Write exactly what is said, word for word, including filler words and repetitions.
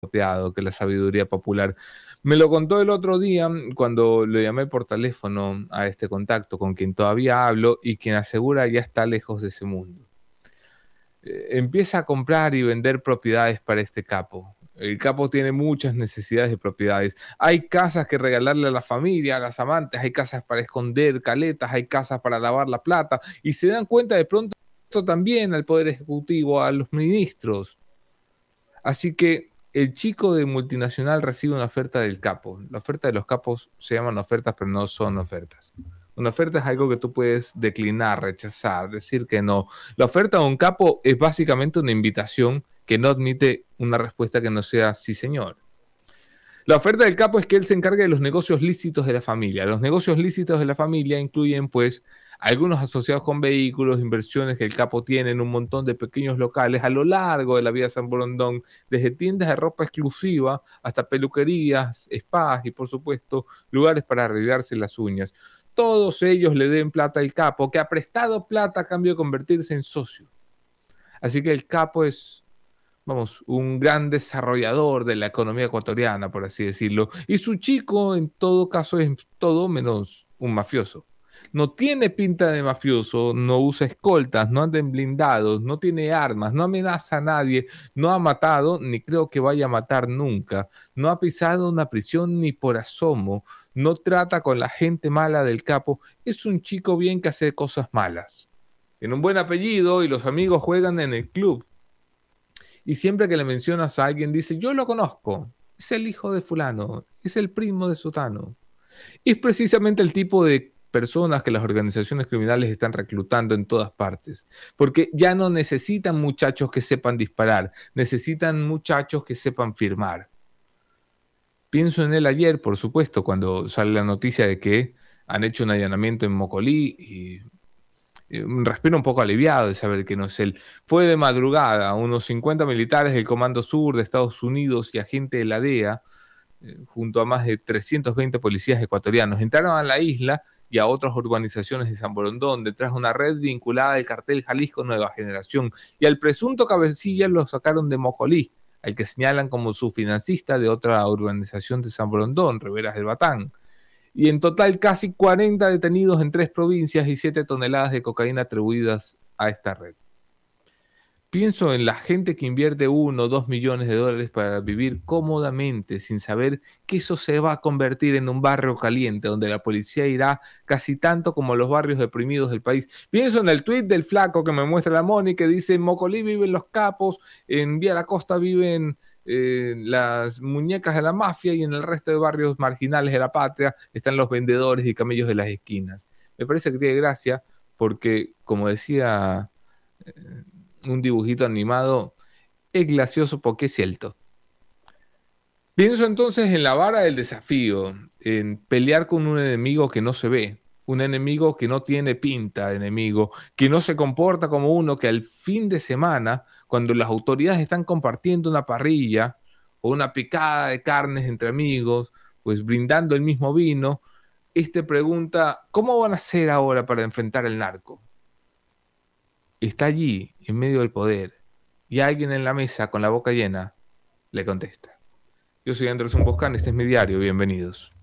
apropiado que la sabiduría popular. Me lo contó el otro día cuando lo llamé por teléfono a este contacto con quien todavía hablo y quien asegura ya está lejos de ese mundo. Eh, empieza a comprar y vender propiedades para este capo. El capo tiene muchas necesidades de propiedades. Hay casas que regalarle a la familia, a las amantes, hay casas para esconder caletas, hay casas para lavar la plata y se dan cuenta de pronto también al Poder Ejecutivo, a los ministros. Así que el chico de multinacional recibe una oferta del capo. La oferta de los capos se llaman ofertas, pero no son ofertas. Una oferta es algo que tú puedes declinar, rechazar, decir que no. La oferta de un capo es básicamente una invitación que no admite una respuesta que no sea sí, señor. La oferta del capo es que él se encargue de los negocios lícitos de la familia. Los negocios lícitos de la familia incluyen, pues, algunos asociados con vehículos, inversiones que el capo tiene en un montón de pequeños locales a lo largo de la vía San Borondón, desde tiendas de ropa exclusiva hasta peluquerías, spas y, por supuesto, lugares para arreglarse las uñas. Todos ellos le den plata al capo, que ha prestado plata a cambio de convertirse en socio. Así que el capo es, vamos, un gran desarrollador de la economía ecuatoriana, por así decirlo. Y su chico, en todo caso, es todo menos un mafioso. No tiene pinta de mafioso, no usa escoltas, no anda en blindados, no tiene armas, no amenaza a nadie, no ha matado, ni creo que vaya a matar nunca, no ha pisado una prisión ni por asomo, no trata con la gente mala del capo, es un chico bien que hace cosas malas. Tiene un buen apellido y los amigos juegan en el club. Y siempre que le mencionas a alguien, dice, yo lo conozco, es el hijo de fulano, es el primo de sutano. Y es precisamente el tipo de personas que las organizaciones criminales están reclutando en todas partes, porque ya no necesitan muchachos que sepan disparar, necesitan muchachos que sepan firmar. Pienso en él ayer, por supuesto, cuando sale la noticia de que han hecho un allanamiento en Mocolí y un respiro un poco aliviado de saber que no es él. Fue de madrugada, unos cincuenta militares del Comando Sur de Estados Unidos y agente de la D E A, eh, junto a más de trescientos veinte policías ecuatorianos, entraron a la isla y a otras urbanizaciones de San Borondón, detrás de una red vinculada al cartel Jalisco Nueva Generación, y al presunto cabecilla lo sacaron de Mocolí, al que señalan como su financista de otra urbanización de San Borondón, Riberas del Batán. Y en total casi cuarenta detenidos en tres provincias y siete toneladas de cocaína atribuidas a esta red. Pienso en la gente que invierte uno o dos millones de dólares para vivir cómodamente sin saber que eso se va a convertir en un barrio caliente donde la policía irá casi tanto como los barrios deprimidos del país. Pienso en el tuit del flaco que me muestra la Moni que dice en Mocolí viven los capos, en Vía La Costa viven eh, las muñecas de la mafia y en el resto de barrios marginales de la patria están los vendedores y camellos de las esquinas. Me parece que tiene gracia porque, como decía eh, un dibujito animado, es gracioso porque es cierto. Pienso entonces en la vara del desafío, en pelear con un enemigo que no se ve, un enemigo que no tiene pinta de enemigo, que no se comporta como uno que al fin de semana, cuando las autoridades están compartiendo una parrilla o una picada de carnes entre amigos, pues brindando el mismo vino, este pregunta, ¿cómo van a hacer ahora para enfrentar el narco? Está allí, en medio del poder, y alguien en la mesa con la boca llena le contesta. Yo soy Anderson Boscan, este es mi diario, bienvenidos.